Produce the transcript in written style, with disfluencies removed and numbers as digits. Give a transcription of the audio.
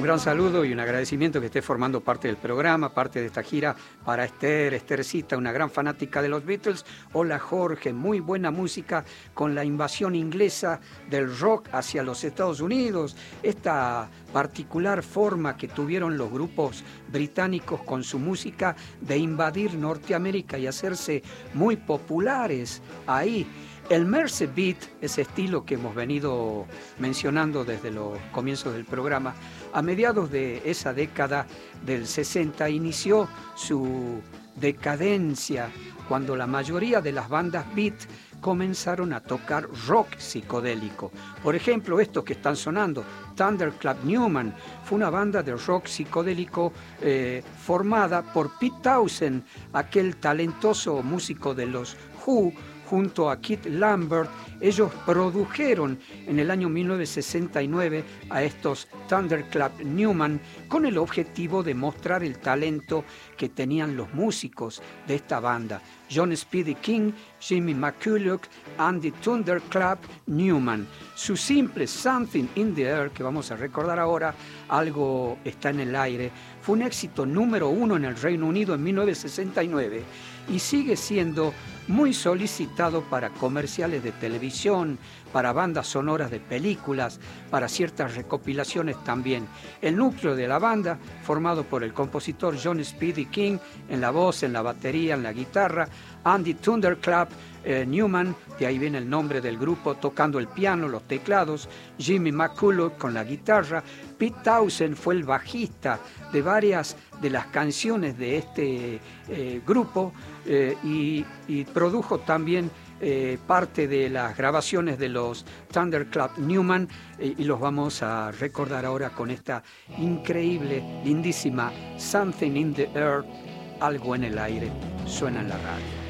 gran saludo y un agradecimiento que esté formando parte del programa, parte de esta gira para Esthercita, una gran fanática de los Beatles. Hola Jorge, muy buena música con la invasión inglesa del rock hacia los Estados Unidos. Esta particular forma que tuvieron los grupos británicos con su música de invadir Norteamérica y hacerse muy populares ahí. El Mersey Beat, ese estilo que hemos venido mencionando desde los comienzos del programa, a mediados de esa década del 60 inició su decadencia cuando la mayoría de las bandas beat comenzaron a tocar rock psicodélico. Por ejemplo, estos que están sonando, Thunderclap Newman, fue una banda de rock psicodélico formada por Pete Townshend, aquel talentoso músico de los Who, junto a Keith Lambert. Ellos produjeron en el año 1969 a estos Thunderclap Newman con el objetivo de mostrar el talento que tenían los músicos de esta banda. John Speedy King, Jimmy McCulloch, Andy Thunderclap Newman. Su simple Something in the Air, que vamos a recordar ahora, Algo está en el aire, fue un éxito número 1 en el Reino Unido en 1969 y sigue siendo muy solicitado para comerciales de televisión, para bandas sonoras de películas, para ciertas recopilaciones también. El núcleo de la banda, formado por el compositor John Speedy King en la voz, en la batería, en la guitarra, Andy Thunderclap Newman, de ahí viene el nombre del grupo, tocando el piano, los teclados, Jimmy McCulloch con la guitarra, Pete Townshend fue el bajista de varias de las canciones de este grupo y produjo también parte de las grabaciones de los Thunderclap Newman y los vamos a recordar ahora con esta increíble, lindísima Something in the Air, algo en el aire, suena en la radio.